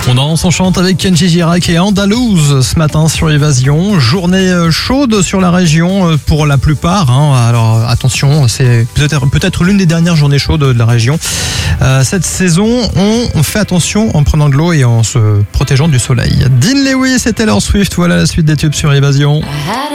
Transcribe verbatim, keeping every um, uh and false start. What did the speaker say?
On danse, on chante avec Kenji Girac et Andalouse ce matin sur Évasion. Journée chaude sur la région pour la plupart. Hein. Alors attention, c'est peut-être, peut-être l'une des dernières journées chaudes de la région. Euh, cette saison, on fait attention en prenant de l'eau et en se protégeant du soleil. Dean Lewis et Taylor Swift, voilà la suite des tubes sur Évasion.